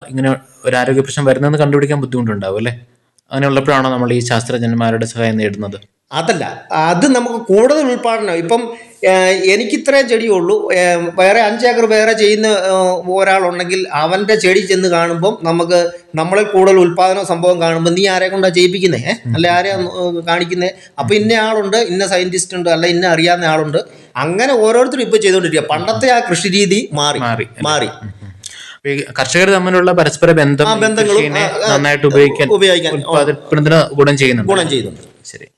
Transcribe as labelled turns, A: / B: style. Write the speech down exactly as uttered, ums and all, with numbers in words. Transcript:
A: ഇങ്ങനെ ഒരു ആരോഗ്യ പ്രശ്നം വരുന്നതെന്ന് കണ്ടുപിടിക്കാൻ ബുദ്ധിമുട്ടുണ്ടാവും അല്ലേ? അങ്ങനെയുള്ളപ്പോഴാണോ നമ്മൾ ഈ ശാസ്ത്രജ്ഞന്മാരുടെ സഹായം നേടുന്നത്?
B: അതല്ല, അത് നമുക്ക് കൂടുതൽ ഉൽപ്പാദനം. ഇപ്പം എനിക്ക് ഇത്രയും ചെടിയുള്ളൂ, വേറെ അഞ്ചേക്കർ വേറെ ചെയ്യുന്ന ഒരാളുണ്ടെങ്കിൽ അവൻ്റെ ചെടി ചെന്ന് കാണുമ്പം നമുക്ക് നമ്മളെ കൂടുതൽ ഉൽപ്പാദന സംഭവം കാണുമ്പോൾ നീ ആരെ കൊണ്ടാണ് ചെയ്യിപ്പിക്കുന്നേ, അല്ല ആരെയാ കാണിക്കുന്നേ, അപ്പം ഇന്ന ആളുണ്ട്, ഇന്ന സയൻറ്റിസ്റ്റ് ഉണ്ട്, അല്ല ഇന്ന അറിയാവുന്ന ആളുണ്ട്. അങ്ങനെ ഓരോരുത്തരും ഇപ്പോൾ ചെയ്തുകൊണ്ടിരിക്കുക. പണ്ടത്തെ ആ കൃഷി രീതി മാറി മാറി മാറി
A: കർഷകർ തമ്മിലുള്ള പരസ്പര ബന്ധം നന്നായിട്ട് ഉപയോഗിക്കാൻ ഉപയോഗിക്കാൻ ഗുണം ചെയ്യുന്നുണ്ട്.
B: ഗുണം ചെയ്യുന്നുണ്ട്.
A: ശരി.